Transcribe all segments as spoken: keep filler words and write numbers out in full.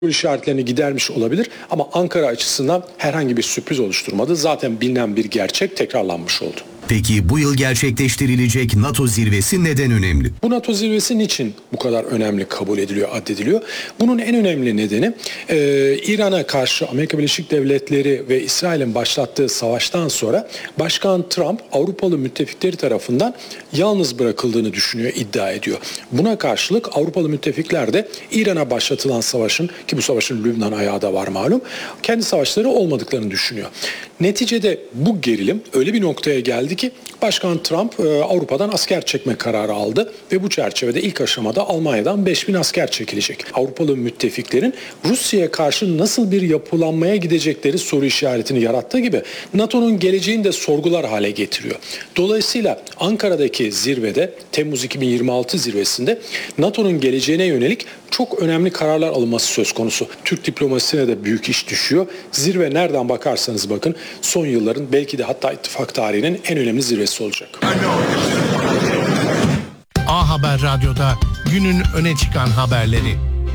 işaretlerini gidermiş olabilir ama Ankara açısından herhangi bir sürpriz oluşturmadı. Zaten bilinen bir gerçek tekrarlanmış oldu. Peki bu yıl gerçekleştirilecek NATO zirvesi neden önemli? Bu NATO zirvesi niçin bu kadar önemli kabul ediliyor, addediliyor? Bunun en önemli nedeni e, İran'a karşı Amerika Birleşik Devletleri ve İsrail'in başlattığı savaştan sonra Başkan Trump Avrupalı müttefikleri tarafından yalnız bırakıldığını düşünüyor, iddia ediyor. Buna karşılık Avrupalı müttefikler de İran'a başlatılan savaşın, ki bu savaşın Lübnan ayağı da var malum, kendi savaşları olmadıklarını düşünüyor. Neticede bu gerilim öyle bir noktaya geldi ki Başkan Trump Avrupa'dan asker çekme kararı aldı ve bu çerçevede ilk aşamada Almanya'dan beş bin asker çekilecek. Avrupalı müttefiklerin Rusya'ya karşı nasıl bir yapılanmaya gidecekleri soru işaretini yarattığı gibi NATO'nun geleceğini de sorgular hale getiriyor. Dolayısıyla Ankara'daki zirvede, Temmuz iki bin yirmi altı zirvesinde NATO'nun geleceğine yönelik çok önemli kararlar alınması söz konusu. Türk diplomasisine de büyük iş düşüyor. Zirve nereden bakarsanız bakın son yılların belki de hatta ittifak tarihinin en önemli zirvesi olacak. A Haber Radyo'da günün öne çıkan haberleri.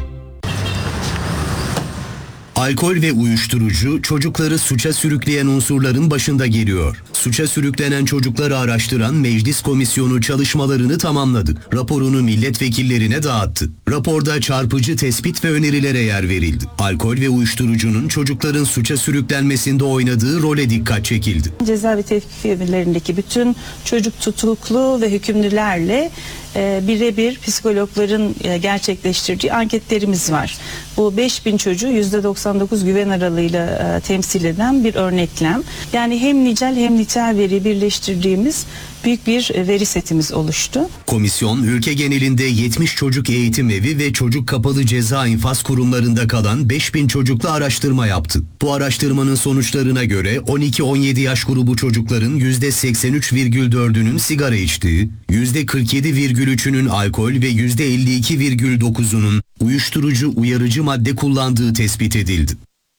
Alkol ve uyuşturucu çocukları suça sürükleyen unsurların başında geliyor. Suça sürüklenen çocukları araştıran Meclis Komisyonu çalışmalarını tamamladı. Raporunu milletvekillerine dağıttı. Raporda çarpıcı tespit ve önerilere yer verildi. Alkol ve uyuşturucunun çocukların suça sürüklenmesinde oynadığı role dikkat çekildi. Ceza ve tevkif emirlerindeki bütün çocuk tutuklu ve hükümlülerle e, birebir psikologların e, gerçekleştirdiği anketlerimiz var. Bu beş bin çocuğu yüzde doksan dokuz güven aralığıyla e, temsil eden bir örneklem. Yani hem nicel hem nitel veri birleştirdiğimiz büyük bir veri setimiz oluştu. Komisyon ülke genelinde yetmiş çocuk eğitim evi ve çocuk kapalı ceza infaz kurumlarında kalan beş bin çocukla araştırma yaptı. Bu araştırmanın sonuçlarına göre on iki on yedi yaş grubu çocukların yüzde seksen üç virgül dördünün sigara içtiği, yüzde kırk yedi virgül üçünün alkol ve yüzde elli iki virgül dokuzunun uyuşturucu uyarıcı madde kullandığı tespit edildi.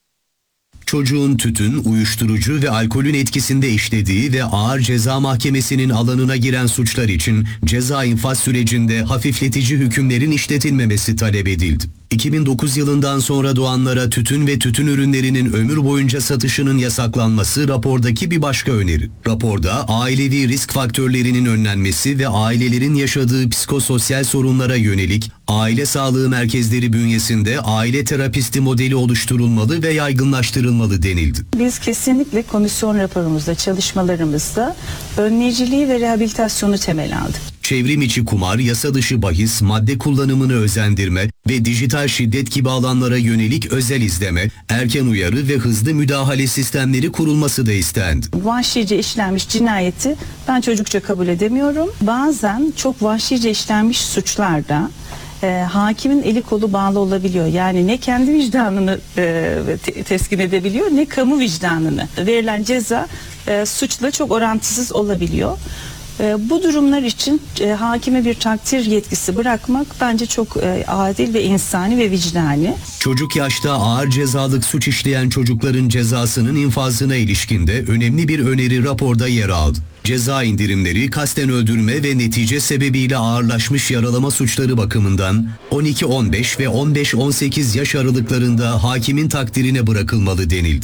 Çocuğun tütün, uyuşturucu ve alkolün etkisinde işlediği ve ağır ceza mahkemesinin alanına giren suçlar için ceza infaz sürecinde hafifletici hükümlerin işletilmemesi talep edildi. iki bin dokuz yılından sonra doğanlara tütün ve tütün ürünlerinin ömür boyunca satışının yasaklanması rapordaki bir başka öneri. Raporda ailevi risk faktörlerinin önlenmesi ve ailelerin yaşadığı psikososyal sorunlara yönelik aile sağlığı merkezleri bünyesinde aile terapisti modeli oluşturulmalı ve yaygınlaştırılmalı denildi. Biz kesinlikle komisyon raporumuzda, çalışmalarımızda önleyiciliği ve rehabilitasyonu temel aldık. Çevrim içi kumar, yasa dışı bahis, madde kullanımını özendirme ve dijital şiddet gibi alanlara yönelik özel izleme, erken uyarı ve hızlı müdahale sistemleri kurulması da istendi. Vahşice işlenmiş cinayeti ben çocukça kabul edemiyorum. Bazen çok vahşice işlenmiş suçlarda e, hakimin eli kolu bağlı olabiliyor. Yani ne kendi vicdanını e, te- teskin edebiliyor ne kamu vicdanını. Verilen ceza e, suçla çok orantısız olabiliyor. Bu durumlar için e, hakime bir takdir yetkisi bırakmak bence çok e, adil ve insani ve vicdani. Çocuk yaşta ağır cezalık suç işleyen çocukların cezasının infazına ilişkin de önemli bir öneri raporda yer aldı. Ceza indirimleri kasten öldürme ve netice sebebiyle ağırlaşmış yaralama suçları bakımından on iki on beş ve on beş on sekiz yaş aralıklarında hakimin takdirine bırakılmalı denildi.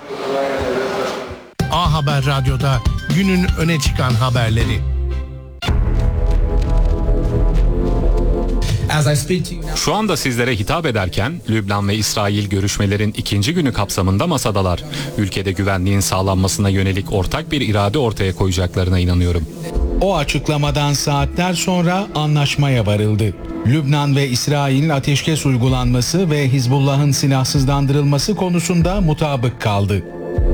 A Haber Radyo'da günün öne çıkan haberleri. Şu anda sizlere hitap ederken Lübnan ve İsrail görüşmelerin ikinci günü kapsamında masadalar. Ülkede güvenliğin sağlanmasına yönelik ortak bir irade ortaya koyacaklarına inanıyorum. O açıklamadan saatler sonra anlaşmaya varıldı. Lübnan ve İsrail ateşkes uygulanması ve Hizbullah'ın silahsızlandırılması konusunda mutabık kaldı.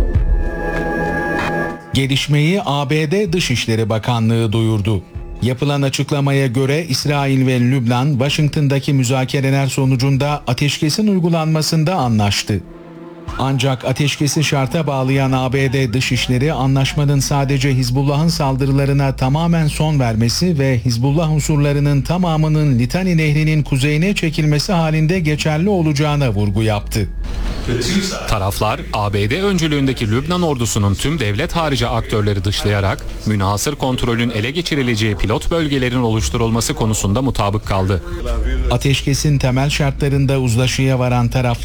Gelişmeyi A B D Dışişleri Bakanlığı duyurdu. Yapılan açıklamaya göre İsrail ve Lübnan, Washington'daki müzakereler sonucunda ateşkesin uygulanmasında anlaştı. Ancak ateşkesi şarta bağlayan A B D Dışişleri, anlaşmanın sadece Hizbullah'ın saldırılarına tamamen son vermesi ve Hizbullah unsurlarının tamamının Litani Nehri'nin kuzeyine çekilmesi halinde geçerli olacağına vurgu yaptı. Taraflar, A B D öncülüğündeki Lübnan ordusunun tüm devlet harici aktörleri dışlayarak münhasır kontrolün ele geçirileceği pilot bölgelerin oluşturulması konusunda mutabık kaldı. Ateşkesin temel şartlarında uzlaşıya varan taraflar